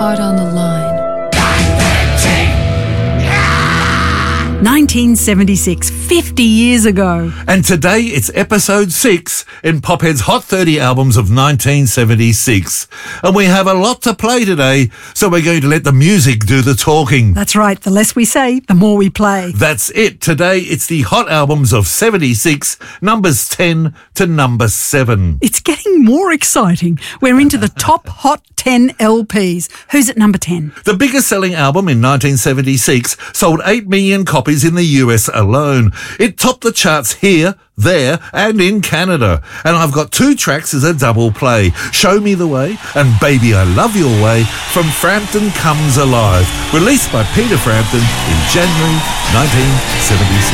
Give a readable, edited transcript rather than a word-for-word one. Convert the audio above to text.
heart on the line. 1976, 50 years ago. And today it's episode 6 in Pophead's Hot 30 albums of 1976. And we have a lot to play today, so we're going to let the music do the talking. That's right, the less we say, the more we play. That's it. Today it's the Hot Albums of 76, numbers 10 to number 7. It's getting more exciting. We're into the top Hot 10 LPs. Who's at number 10? The biggest selling album in 1976 sold 8 million copies in the US alone. It topped the charts here, there and in Canada. And I've got 2 tracks as a double play. Show Me the Way and Baby I Love Your Way from Frampton Comes Alive, released by Peter Frampton in January 1976.